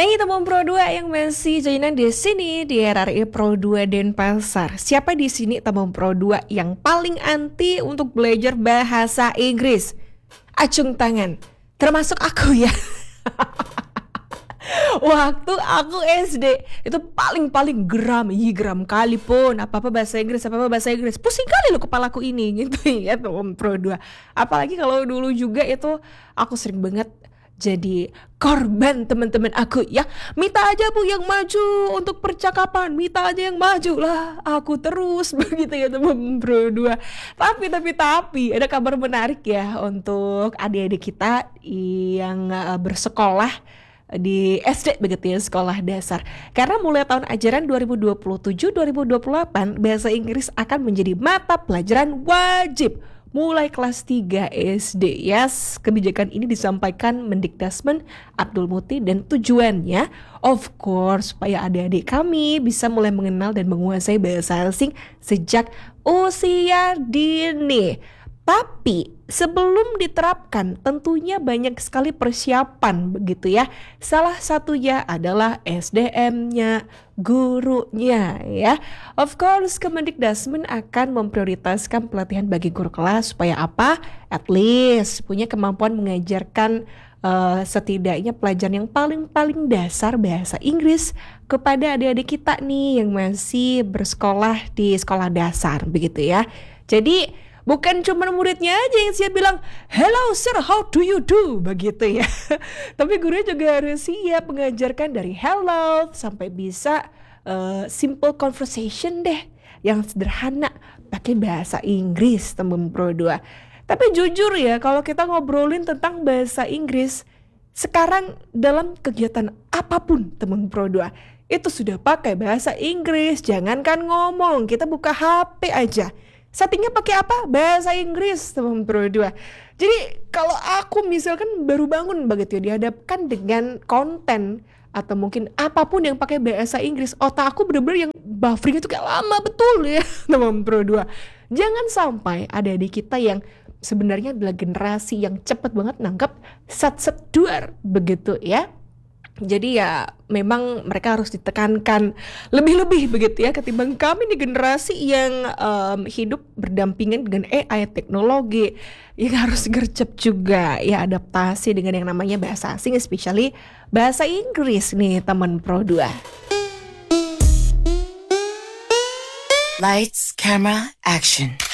Nih teman Pro 2 yang masih joinan di sini di RRI Pro 2 Denpasar. Siapa di sini teman Pro 2 yang paling anti untuk belajar bahasa Inggris? Acung tangan. Termasuk aku ya. Waktu aku SD itu paling geram kali pun apa-apa bahasa Inggris. Pusing kali lo kepalaku ini gitu ya teman Pro 2. Apalagi kalau dulu juga itu aku sering banget jadi korban teman-teman aku ya. Mita aja bu yang maju untuk percakapan, Mita aja yang maju lah. Aku terus begitu ya teman Pro 2. Tapi ada kabar menarik ya untuk adik-adik kita yang bersekolah di SD begitu ya, sekolah dasar. Karena mulai tahun ajaran 2027-2028 bahasa Inggris akan menjadi mata pelajaran wajib mulai kelas 3 SD. Yes, kebijakan ini disampaikan Mendikdasmen Abdul Muti dan tujuannya of course supaya adik-adik kami bisa mulai mengenal dan menguasai bahasa asing sejak usia dini. Tapi sebelum diterapkan tentunya banyak sekali persiapan begitu ya. Salah satunya adalah SDM-nya, gurunya ya. Of course Kemendikdasmen akan memprioritaskan pelatihan bagi guru kelas supaya apa? At least punya kemampuan mengajarkan setidaknya pelajaran yang paling dasar bahasa Inggris kepada adik-adik kita nih yang masih bersekolah di sekolah dasar begitu ya. Jadi bukan cuma muridnya aja yang siap bilang hello sir, how do you do begitu ya. Tapi gurunya juga harus siap mengajarkan dari hello sampai bisa simple conversation deh yang sederhana pakai bahasa Inggris teman Pro 2. Tapi jujur ya, kalau kita ngobrolin tentang bahasa Inggris sekarang dalam kegiatan apapun teman Pro 2 itu sudah pakai bahasa Inggris. Jangankan ngomong, kita buka HP aja settingnya pakai apa? Bahasa Inggris teman Pro 2. Jadi kalau aku misalkan baru bangun begitu ya, dihadapkan dengan konten atau mungkin apapun yang pakai bahasa Inggris, otak aku bener-bener yang buffering itu kayak lama betul ya teman Pro 2. Jangan sampai ada di kita yang sebenarnya adalah generasi yang cepat banget nangkep sat-sat duar begitu ya. Jadi ya memang mereka harus ditekankan lebih-lebih begitu ya ketimbang kami nih generasi yang hidup berdampingan dengan AI teknologi yang harus gercep juga ya adaptasi dengan yang namanya bahasa asing, especially bahasa Inggris nih teman Pro 2. Lights, camera, action.